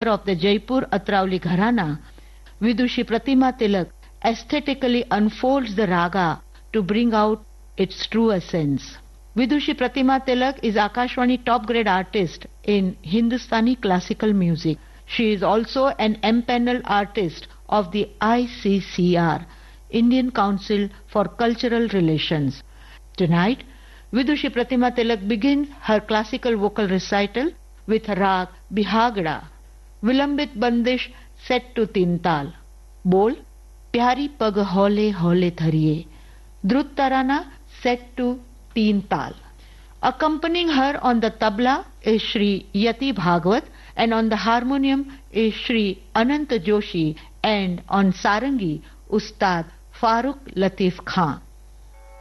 of the Jaipur Atrauli Gharana, Vidushi Pratima Tilak aesthetically unfolds the raga to bring out its true essence. Vidushi Pratima Tilak is Akashvani top grade artist in Hindustani classical music. She is also an empaneled artist of the ICCR, Indian Council for Cultural Relations. Tonight, Vidushi Pratima Tilak begins her classical vocal recital with Rag Bihagda, Vilambit Bandish set to Teen Tal. Bol, Pyari Pag Hole Hole Thariye, Drut Tarana set to Teen Tal. Accompanying her on the tabla is Shri Yati Bhagwat, and on the harmonium is Shri Anant Joshi, and on sarangi Ustad Farooq Latif Khan.